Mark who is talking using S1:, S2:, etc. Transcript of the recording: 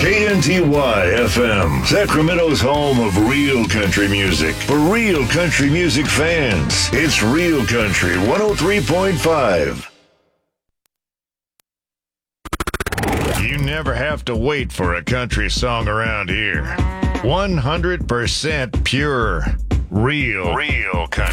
S1: KNTY FM, Sacramento's home of real country music. For real country music fans, it's Real Country 103.5. You never have to wait for a country song around here. 100% pure, real country.